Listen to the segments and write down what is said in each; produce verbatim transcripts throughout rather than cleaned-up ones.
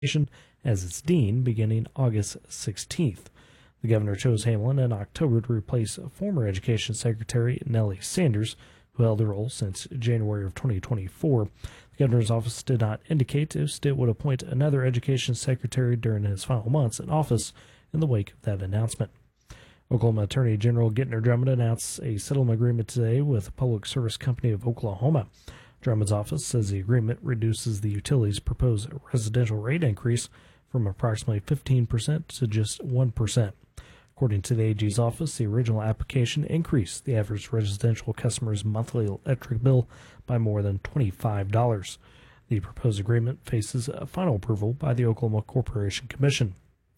as its dean beginning August sixteenth. The governor chose Hamlin in October to replace former Education Secretary Nellie Sanders, who held the role since January of twenty twenty-four. The governor's office did not indicate if Stitt would appoint another Education Secretary during his final months in office in the wake of that announcement. Oklahoma Attorney General Gentner Drummond announced a settlement agreement today with the Public Service Company of Oklahoma. Drummond's office says the agreement reduces the utility's proposed residential rate increase from approximately fifteen percent to just one percent. According to the A G's office, the original application increased the average residential customer's monthly electric bill by more than twenty-five dollars. The proposed agreement faces a final approval by the Oklahoma Corporation Commission.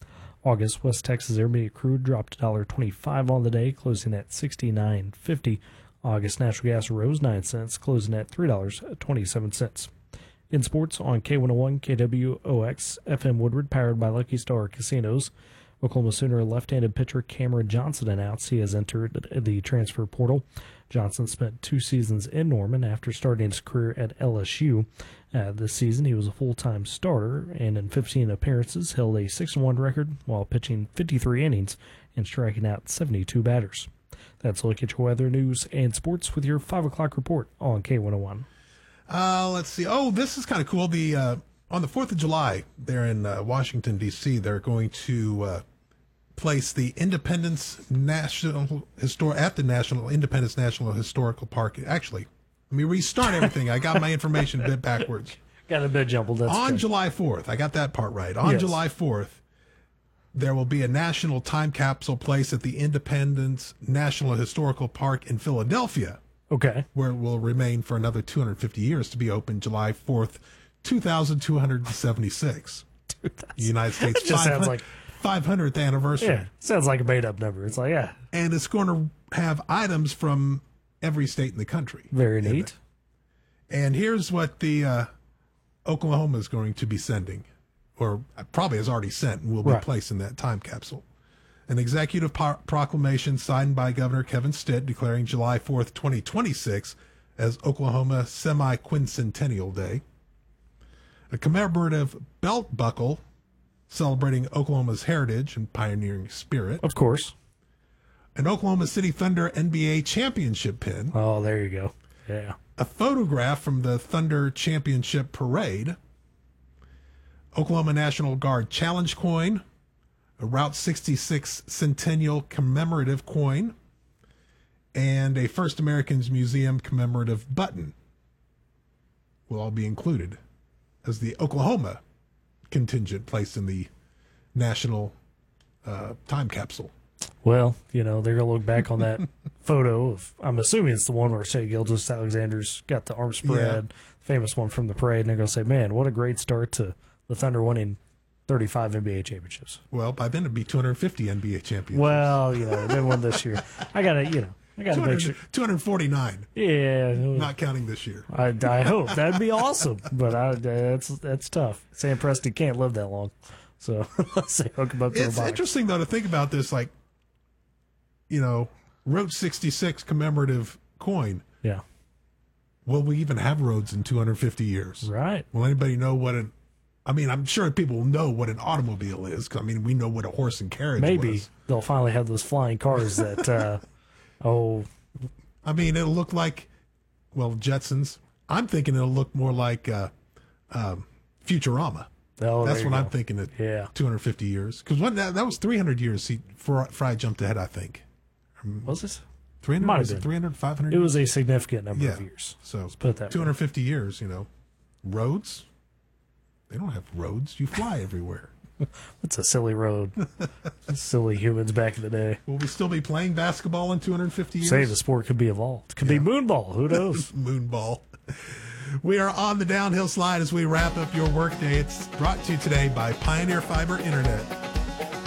August West Texas Intermediate crude dropped one dollar twenty-five on the day, closing at sixty-nine fifty. August natural gas rose nine cents, closing at three dollars and twenty-seven cents. In sports, on K one oh one K W O X F M Woodward, powered by Lucky Star Casinos, Oklahoma Sooner left-handed pitcher Cameron Johnson announced he has entered the transfer portal. Johnson spent two seasons in Norman after starting his career at L S U. Uh, this season, he was a full-time starter and in fifteen appearances held a six and one record while pitching fifty-three innings and striking out seventy-two batters. That's a look at your weather, news, and sports with your five o'clock report on K one oh one. Uh, let's see. Oh, this is kind of cool. The uh, on the fourth of July, there in uh, Washington, D C, they're going to uh, place the Independence National Histor- at the National Independence National Historical Park. Actually, let me restart everything. I got my information a bit backwards. Got a bit jumbled. That's on good. July fourth, I got that part right. On Yes. July fourth, there will be a national time capsule placed at the Independence National Historical Park in Philadelphia, Okay. where it will remain for another two hundred fifty years to be open July fourth, two thousand two hundred seventy-six. Dude, that's- United States That just sounds like, five hundredth anniversary. yeah, sounds like a made-up number. It's like, yeah, And it's going to have items from every state in the country. very in neat. it. And here's what the uh, Oklahoma is going to be sending, or probably has already sent and will be Right. placed in that time capsule. An executive par- proclamation signed by Governor Kevin Stitt declaring July fourth, twenty twenty-six as Oklahoma Semi-Quincentennial Day. A commemorative belt buckle celebrating Oklahoma's heritage and pioneering spirit. Of course. An Oklahoma City Thunder N B A championship pin. Oh, there you go. Yeah. A photograph from the Thunder Championship Parade. Oklahoma National Guard Challenge coin. A Route sixty-six Centennial commemorative coin. And a First Americans Museum commemorative button will all be included as the Oklahoma contingent placed in the national uh, time capsule. Well, you know, they're going to look back on that photo of, I'm assuming it's the one where Shea Gilgis Alexander's got the arm spread, famous one from the parade, and they're going to say, man, what a great start to the Thunder winning thirty-five N B A championships. Well, by then it'd be two hundred fifty N B A championships. Well, you know, they won this year. I got to, you know, I got to make sure. two hundred forty-nine, Yeah. not counting this year. I, I hope. That'd be awesome. But I, that's that's tough. Sam Presti can't live that long. So let's say hook him up to It's a box. interesting, though, to think about this, like, you know, Route sixty-six commemorative coin. Yeah. Will we even have roads in two hundred fifty years? Right. Will anybody know what an, I mean, I'm sure people will know what an automobile is, 'cause, I mean, we know what a horse and carriage Maybe was. they'll finally have those flying cars that, uh, oh, I mean, it'll look like, well, Jetsons. I'm thinking it'll look more like uh, um, Futurama. oh That's there you what I'm go. thinking at Yeah. two hundred fifty years. Because that, that was three hundred years he, Fry, Fry jumped ahead, I think. Was this? three hundred? Might have Was it been. three hundred, five hundred? It was a significant number Yeah. of years. So put it that way. two hundred fifty years, you know. Roads? They don't have roads. You fly everywhere. It's a silly road. Silly humans back in the day. Will we still be playing basketball in two hundred fifty years? Say the sport could be evolved. Could be moonball. Who knows? Moonball. We are on the downhill slide as we wrap up your workday. It's brought to you today by Pioneer Fiber Internet.